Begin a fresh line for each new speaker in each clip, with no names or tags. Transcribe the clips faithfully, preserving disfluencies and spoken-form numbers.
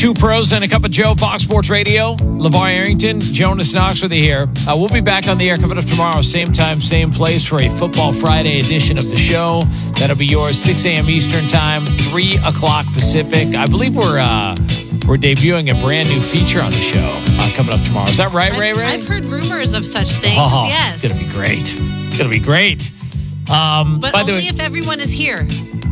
Two pros and a cup of Joe, Fox Sports Radio. LeVar Arrington, Jonas Knox with you here. Uh, we'll be back on the air coming up tomorrow, same time, same place for a Football Friday edition of the show. That'll be yours, six a.m. Eastern time, three o'clock Pacific. I believe we're uh, we're debuting a brand new feature on the show uh, coming up tomorrow. Is that right, Ray Ray?
I've heard rumors of such things,
oh,
yes.
It's going to be great. It's going to be great. Um,
but
by
only
the way,
if everyone is here.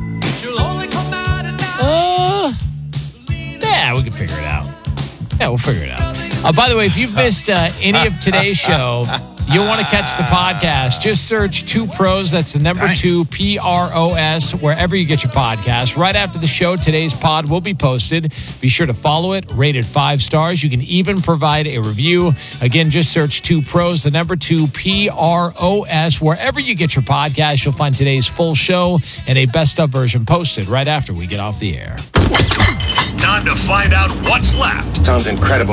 Uh, yeah, we can figure it out. Yeah, we'll figure it out. Uh, by the way, if you've missed uh, any of today's show, you'll want to catch the podcast. Just search Two Pros. That's the number
Nice.
two, P R O S, wherever you get your podcast. Right after the show, today's pod will be posted. Be sure to follow it, rate it five stars. You can even provide a review. Again, just search Two Pros, the number two, P R O S. Wherever you get your podcast, you'll find today's full show and a best of version posted right after we get off the air.
Time to find out what's left.
Sounds incredible.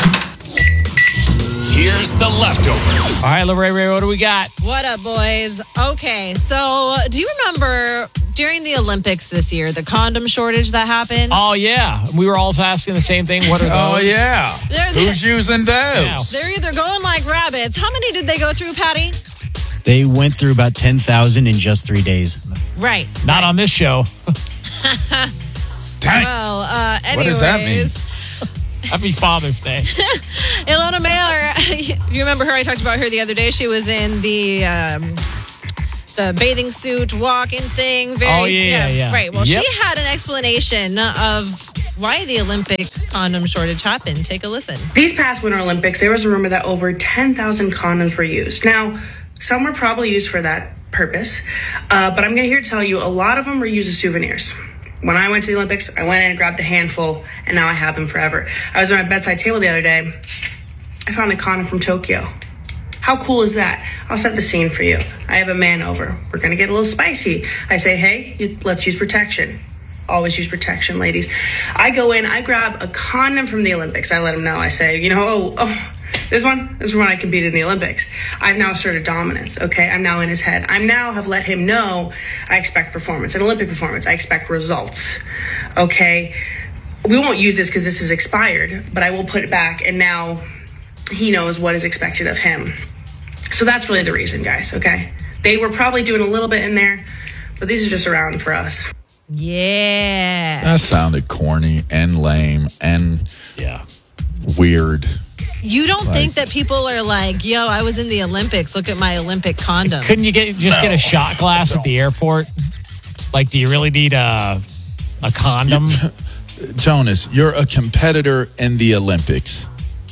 Here's the leftovers.
All right, Lorraine, Ray, what do we got?
What up, boys? Okay, so do you remember during the Olympics this year, the condom shortage that happened?
Oh, yeah. We were all asking the same thing. What are those?
Oh, yeah.
They're-
Who's using those?
Yeah.
They're either going like rabbits. How many did they go through, Patty?
They went through about ten thousand in just three days.
Right.
Not on this show.
Dang.
Well, uh, anyways.
What does that mean?
Happy Father's Day.
Ilona Mailer, you remember her? I talked about her the other day. She was in the um, the bathing suit walking thing. Very,
Oh, yeah, yeah, yeah.
Right. Well,
Yep.
she had an explanation of why the Olympic condom shortage happened. Take a listen.
These past Winter Olympics, there was a rumor that over ten thousand condoms were used. Now, some were probably used for that purpose, uh, but I'm going to here to tell you a lot of them were used as souvenirs. When I went to the Olympics, I went in and grabbed a handful, and now I have them forever. I was on my bedside table the other day. I found a condom from Tokyo. How cool is that? I'll set the scene for you. I have a man over. We're going to get a little spicy. I say, hey, you, let's use protection. Always use protection, ladies. I go in, I grab a condom from the Olympics. I let him know. I say, you know, oh, oh this one this is when I competed in the Olympics. I've now asserted dominance, okay? I'm now in his head. I now have let him know I expect performance, an Olympic performance. I expect results, okay? We won't use this because this is expired, but I will put it back, and now he knows what is expected of him. So that's really the reason, guys, okay? They were probably doing a little bit in there, but these are just around for us.
Yeah.
That sounded corny and lame and
Yeah.
weird.
You don't
Like-
think that people are like, yo, I was in the Olympics. Look at my Olympic condom.
Couldn't you get just get a shot glass at the airport? Like, do you really need a a condom?
Jonas, you're a competitor in the Olympics.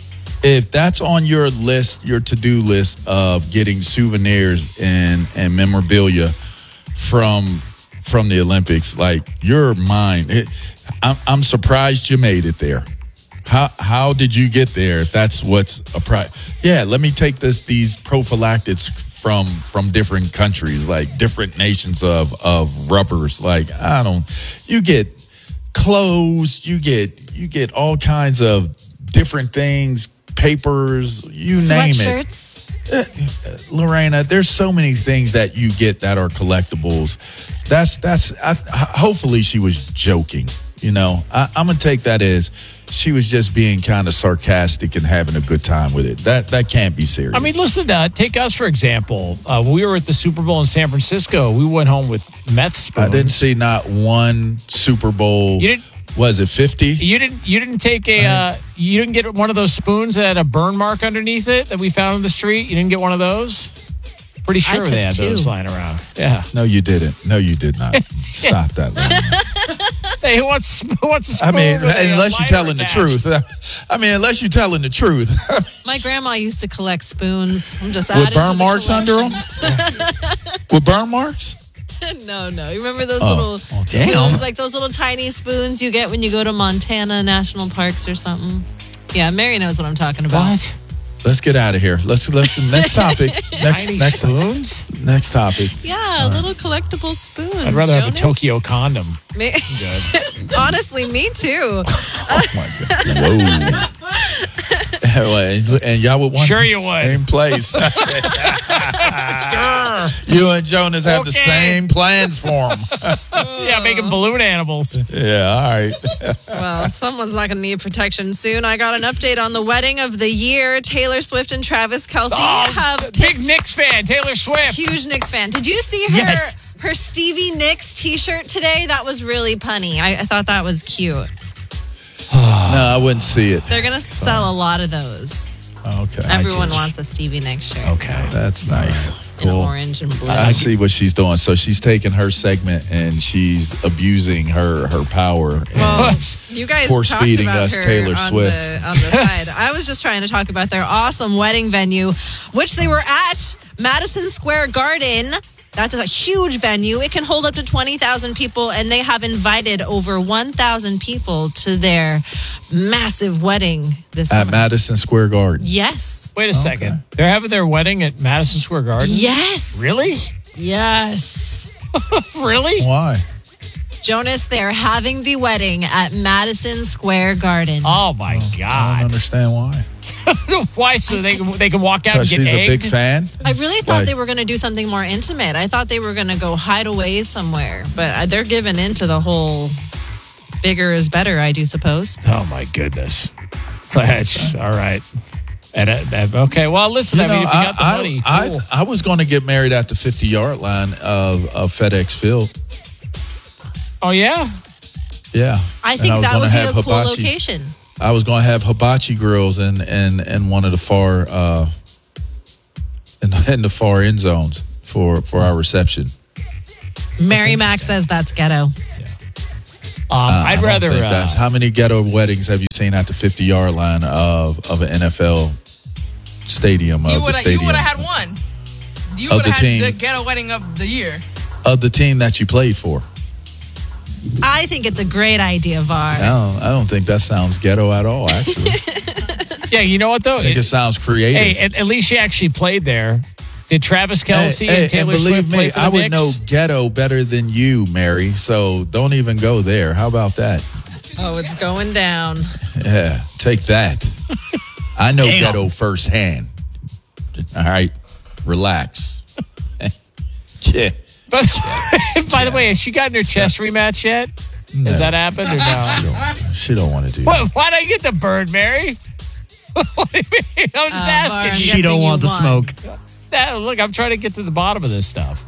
If that's on your list, your to-do list of getting souvenirs and, and memorabilia from from the Olympics, like your mind, it, I'm, I'm surprised you made it there. How how did you get there? If that's what's a pri- yeah, let me take this these prophylactics from from different countries, like different nations of of rubbers. Like I don't, you get clothes, you get you get all kinds of different things, papers, you name it.
Sweatshirts.
Lorena, there's so many things that you get that are collectibles. That's that's. I, hopefully, she was joking. You know, I, I'm gonna take that as she was just being kind of sarcastic and having a good time with it. That that can't be serious.
I mean, listen, uh, take us for example. Uh, when we were at the Super Bowl in San Francisco, we went home with meth spoons.
I didn't see not one Super Bowl.
You didn't-
Was it fifty?
You didn't. You didn't take a. Uh, you didn't get one of those spoons that had a burn mark underneath it that we found in the street. You didn't get one of those. Pretty
I
sure
took
they had
two.
those lying around. Yeah.
No, you didn't. No, you did not. Stop that. Lorena.
Hey, who wants who wants a spoon?
I mean,
with a
unless you're
lighter
telling
attached?
the truth. I mean, unless you're telling the truth.
My grandma used to collect spoons. I'm just
With
adding to
burn
the
marks under
collection.
them? With burn marks?
No, no. You remember those
Oh.
little
Oh,
damn.
spoons, like those little tiny spoons you get when you go to Montana National Parks or something? Yeah, Mary knows what I'm talking about.
What?
Let's get out of here. Let's let's next topic. Next
Tiny
next
spoons?
next topic.
Yeah, little collectible spoons.
I'd rather have a
Jonas.
Tokyo condom.
Me- Honestly, me too.
Oh my god! Whoa! and, and y'all would want
Sure you would.
same place.
Grr. Sure.
You and Jonas have the
Okay.
same plans for him.
Yeah, making balloon animals.
Yeah, all right.
Well, someone's not going to need protection soon. I got an update on the wedding of the year. Taylor Swift and Travis Kelce
Oh,
have
big
picked-
Knicks fan, Taylor Swift.
Huge Knicks fan. Did you see her
Yes.
her Stevie Nicks T-shirt today? That was really punny. I, I thought that was cute.
No, I wouldn't see it.
They're gonna sell a lot of those.
Okay.
Everyone
just-
wants a Stevie Nicks shirt
Okay.
That's nice.
in
Cool.
orange and blue.
I see what she's doing. So she's taking her segment and she's abusing her her power. And
Well, you guys
Force
talked
feeding
about
us
her
Taylor
on
Swift.
the on the side. I was just trying to talk about their awesome wedding venue, which they were at Madison Square Garden. That's a huge venue. It can hold up to twenty thousand people, and they have invited over one thousand people to their massive wedding this
at
summer.
Madison Square Garden.
Yes.
Wait a second. They're having their wedding at Madison Square Garden?
Yes.
Really?
Yes.
Really?
Why?
Jonas, they're having the wedding at Madison Square Garden.
Oh, my
I don't
God.
understand why.
Why? So they, can- they can walk out and
Because
get
she's
egged?
a big fan.
I really thought
Like,
they were going to do something more intimate. I thought they were going to go hide away somewhere, but uh, they're giving into the whole bigger is better, I do suppose.
Oh, my goodness. That's all right. And, uh, uh, okay, well, listen,
You
I mean,
know,
if you got the
I,
money,
I,
cool.
I, I was going to get married at the fifty-yard line of, of FedEx Field.
Oh, yeah?
Yeah.
I
And
think
was
that
gonna
would be
have
a cool
hibachi.
location.
I was going to have hibachi grills in, in, in one of the far uh, in, in the far end zones for, for our reception.
Mary Mac says that's ghetto.
Um,
I
I'd
don't
rather.
think
Uh,
that's, how many ghetto weddings have you seen at the fifty-yard line of, of an N F L stadium?
You
of the
would
stadium
you would have had one. You
Of
would
the
have had
team.
the ghetto wedding of the year.
of the team that you played for.
I think it's a great idea, Var.
I don't, I don't think that sounds ghetto at all. Actually, I
yeah, you know what, though?
think it
It-
sounds creative.
hey, at, at least she actually played there. Did Travis Kelce
Hey, hey,
and Taylor
believe
Swift play
me,
for the
I would
Knicks?
know ghetto better than you, Mary. So don't even go there. How about that?
Oh, it's going down.
Yeah, take that. I know
Damn.
ghetto firsthand. All right, relax. Yeah.
But, by the way, has she gotten her chest rematch yet?
No.
Has that happened or
She
no?
don't, she don't want to do that.
What, why'd I get the bird, Mary? What do you mean? I'm just
Uh,
asking
Barb.
you.
She
guessing
don't
you
want the
won.
smoke.
That- Look, I'm trying to get to the bottom of this stuff.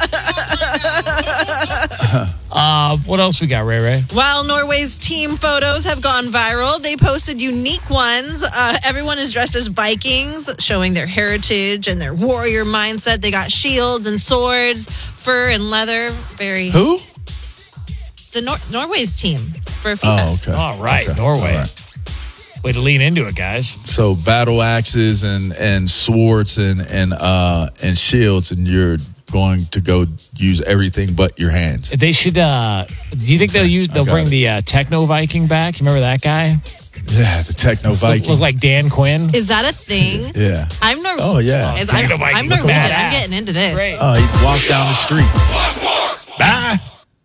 uh, what else we got, Ray Ray?
While Norway's team photos have gone viral, they posted unique ones. Uh, everyone is dressed as Vikings, showing their heritage and their warrior mindset. They got shields and swords, fur and leather. Very
Who?
the Nor- Norway's team for FIFA.
Oh, okay.
All right,
Okay.
Norway.
All right.
Way to lean into it, guys.
So battle axes and and swords and and uh and shields, and you're going to go use everything but your hands.
They should. Uh, do you think they'll use? They'll
got
bring
it.
the uh, Techno Viking back. You remember that guy?
Yeah, the techno
Look,
Viking.
look like Dan Quinn.
Is that a thing?
Yeah.
I'm Nor-
Oh, yeah.
Is-
Techno
I'm,
Viking
I'm
look
Norwegian.
badass.
I'm getting into this.
Great.
Oh, he walked down the street.
Ah!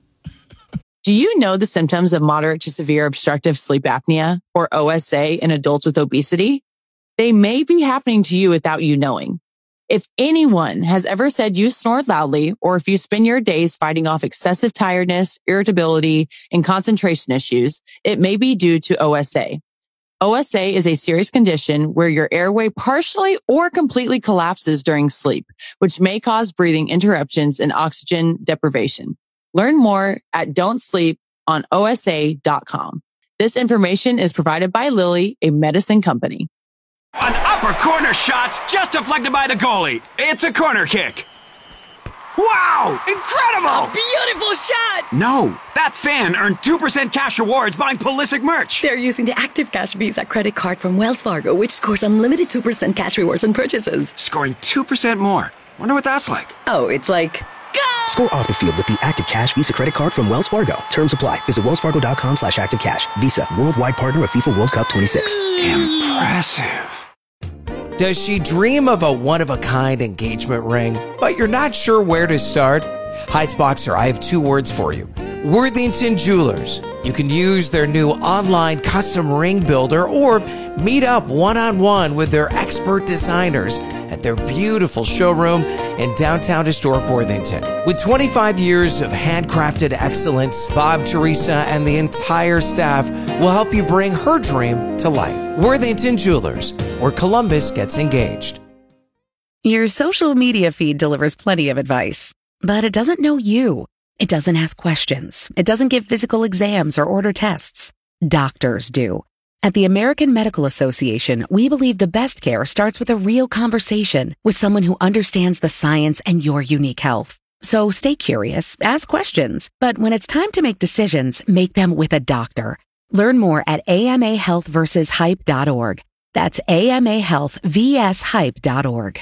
Do you know the symptoms of moderate to severe obstructive sleep apnea, or O S A, in adults with obesity? They may be happening to you without you knowing. If anyone has ever said you snored loudly, or if you spend your days fighting off excessive tiredness, irritability, and concentration issues, it may be due to O S A. O S A is a serious condition where your airway partially or completely collapses during sleep, which may cause breathing interruptions and oxygen deprivation. Learn more at don't sleep on O S A dot com. This information is provided by Lilly, a medicine company.
An upper corner shot's just deflected by the goalie. It's a corner kick. Wow! Incredible!
Beautiful shot!
No, that fan earned two percent cash rewards buying Pulisic merch.
They're using the Active Cash Visa credit card from Wells Fargo, which scores unlimited two percent cash rewards on purchases.
Scoring two percent more. Wonder what that's like.
Oh, it's like...
Score off the field with the Active Cash Visa credit card from Wells Fargo. Terms apply. Visit wellsfargo.com slash active cash. Visa, worldwide partner of FIFA World Cup twenty-six.
Impressive.
Does she dream of a one-of-a-kind engagement ring, but you're not sure where to start? Heights Boxer, I have two words for you. Worthington Jewelers. You can use their new online custom ring builder or meet up one-on-one with their expert designers at their beautiful showroom in downtown historic Worthington. With twenty-five years of handcrafted excellence, Bob, Teresa, and the entire staff will help you bring her dream to life. Worthington Jewelers, where Columbus gets engaged.
Your social media feed delivers plenty of advice, but it doesn't know you. It doesn't ask questions. It doesn't give physical exams or order tests. Doctors do. At the American Medical Association, we believe the best care starts with a real conversation with someone who understands the science and your unique health. So stay curious, ask questions, but when it's time to make decisions, make them with a doctor. Learn more at A M A health versus hype dot org. That's A M A health versus hype dot org.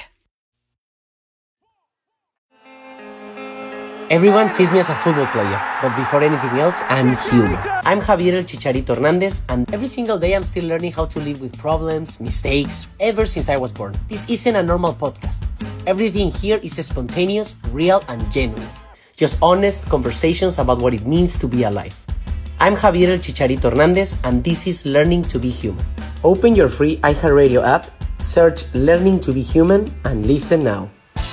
Everyone sees me as a football player, but before anything else, I'm human. I'm Javier El Chicharito Hernandez, and every single day I'm still learning how to live with problems, mistakes, ever since I was born. This isn't a normal podcast. Everything here is spontaneous, real, and genuine. Just honest conversations about what it means to be alive. I'm Javier El Chicharito Hernandez, and this is Learning to be Human. Open your free iHeartRadio app, search Learning to be Human, and listen now.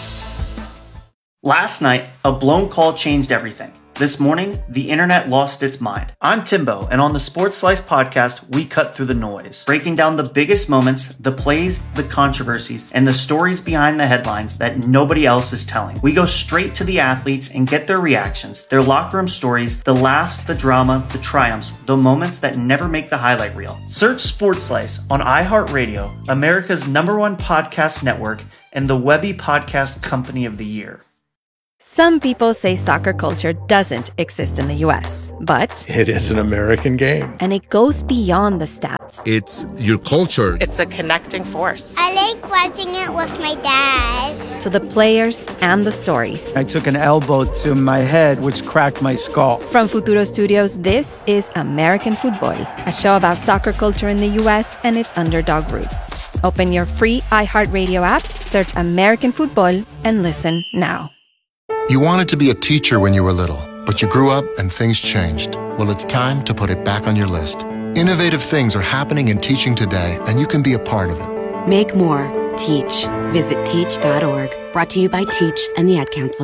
Last night, a blown call changed everything. This morning, the internet lost its mind. I'm Timbo, and on the Sports Slice podcast, we cut through the noise, breaking down the biggest moments, the plays, the controversies, and the stories behind the headlines that nobody else is telling. We go straight to the athletes and get their reactions, their locker room stories, the laughs, the drama, the triumphs, the moments that never make the highlight reel. Search Sports Slice on iHeartRadio, America's number one podcast network, and the Webby Podcast Company of the Year.
Some people say soccer culture doesn't exist in the U S, but
it is an American game.
And it goes beyond the stats.
It's your culture.
It's a connecting force.
I like watching it with my dad.
To the players and the stories.
I took an elbow to my head, which cracked my skull.
From Futuro Studios, this is American Football, a show about soccer culture in the U S and its underdog roots. Open your free iHeartRadio app, search American Football, and listen now.
You wanted to be a teacher when you were little, but you grew up and things changed. Well, it's time to put it back on your list. Innovative things are happening in teaching today, and you can be a part of it.
Make more. Teach. Visit teach dot org. Brought to you by Teach and the Ad Council.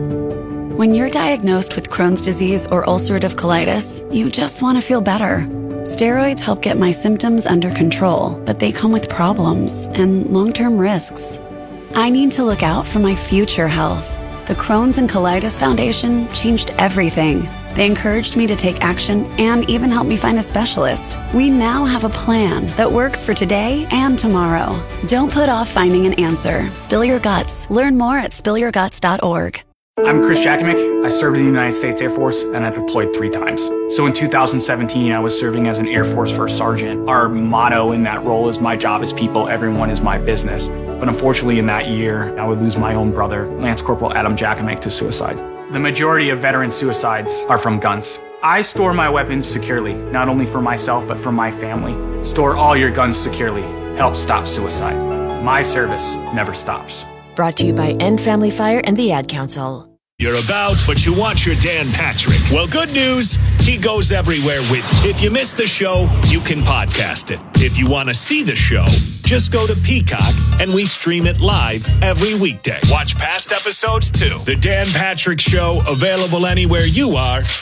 When you're diagnosed with Crohn's disease or ulcerative colitis, you just want to feel better. Steroids help get my symptoms under control, but they come with problems and long-term risks. I need to look out for my future health. The Crohn's and Colitis Foundation changed everything. They encouraged me to take action and even helped me find a specialist. We now have a plan that works for today and tomorrow. Don't put off finding an answer. Spill your guts. Learn more at spill your guts dot org.
I'm Chris Jakimick. I served in the United States Air Force and I deployed three times. So in two thousand seventeen, I was serving as an Air Force First Sergeant. Our motto in that role is my job is people, everyone is my business. But unfortunately in that year, I would lose my own brother, Lance Corporal Adam Jakimick, to suicide. The majority of veteran suicides are from guns. I store my weapons securely, not only for myself, but for my family. Store all your guns securely. Help stop suicide. My service never stops.
Brought to you by End Family Fire and the Ad Council.
You're about, but you want your Dan Patrick. Well, good news. He goes everywhere with you. If you missed the show, you can podcast it. If you want to see the show, just go to Peacock and we stream it live every weekday. Watch past episodes too. The Dan Patrick Show, available anywhere you are